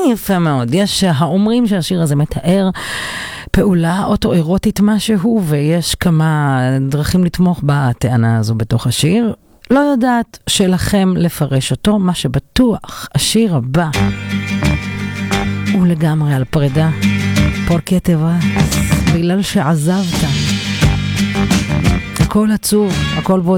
יפה מאוד. יש האומרים שהשיר הזה מתאר פעולה אוטואירוטית משהו, ויש כמה דרכים לתמוך בטענה הזו בתוך השיר. לא יודעת שלכם לפרש אותו, מה שבטוח, השיר הבא הוא לגמרי על פרידה. פורקי טבע, בגלל שעזבת. הכל עצוב, הכל